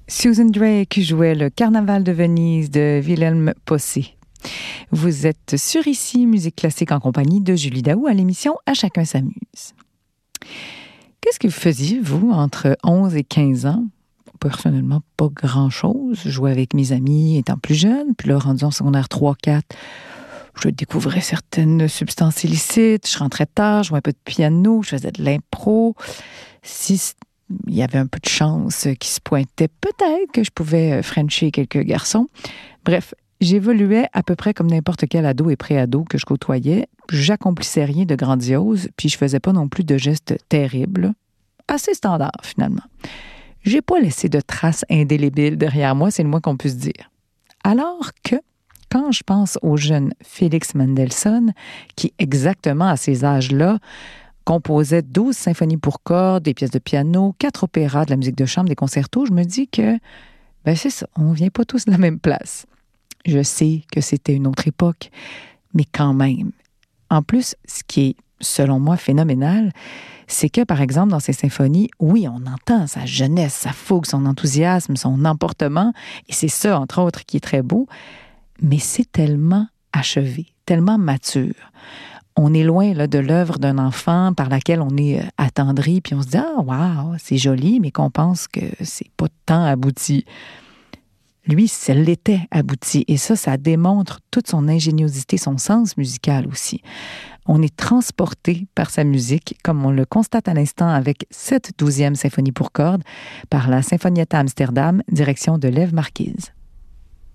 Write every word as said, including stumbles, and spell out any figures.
Susan Drake qui jouait le Carnaval de Venise de Wilhelm Posse. Vous êtes sur Ici, Musique classique en compagnie de Julie Daou à l'émission À chacun s'amuse. Qu'est-ce que vous faisiez, vous, entre onze et quinze ans? Personnellement, pas grand-chose. Je jouais avec mes amis étant plus jeune, puis là, rendu en secondaire trois quatre, je découvrais certaines substances illicites, je rentrais tard, je jouais un peu de piano, je faisais de l'impro. Si il y avait un peu de chance qui se pointait, peut-être que je pouvais frencher quelques garçons. Bref, j'évoluais à peu près comme n'importe quel ado et pré-ado que je côtoyais. J'accomplissais rien de grandiose, puis je faisais pas non plus de gestes terribles. Assez standard, finalement. J'ai pas laissé de traces indélébiles derrière moi, c'est le moins qu'on puisse dire. Alors que, quand je pense au jeune Félix Mendelssohn, qui, exactement à ces âges-là, composait douze symphonies pour cordes, des pièces de piano, quatre opéras, de la musique de chambre, des concertos, je me dis que, ben c'est ça, on vient pas tous de la même place. Je sais que c'était une autre époque, mais quand même. En plus, ce qui est, selon moi, phénoménal, c'est que, par exemple, dans ces symphonies, oui, on entend sa jeunesse, sa fougue, son enthousiasme, son emportement, et c'est ça, entre autres, qui est très beau, mais c'est tellement achevé, tellement mature. On est loin là, de l'œuvre d'un enfant par laquelle on est attendri, puis on se dit « Ah, wow, c'est joli », mais qu'on pense que c'est pas tant abouti. Lui, ça l'était abouti, et ça, ça démontre toute son ingéniosité, son sens musical aussi. On est transporté par sa musique, comme on le constate à l'instant avec cette douzième symphonie pour cordes, par la Sinfonietta Amsterdam, direction de Lev Marquise.